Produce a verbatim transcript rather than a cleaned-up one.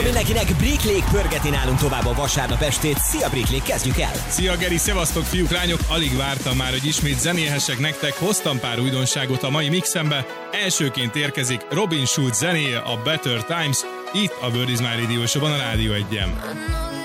mindenkinek, Brick Lake pörgeti nálunk tovább a vasárnap estét. Szia Brick Lake, kezdjük el! Szia Geri, szevasztok fiúk, lányok! Alig vártam már, hogy ismét zenélhessek nektek, hoztam pár újdonságot a mai mixembe. Elsőként érkezik Robin Schulz zenéje, a Better Times, itt a Bird is My Radio Show-ban, a Rádió egyen.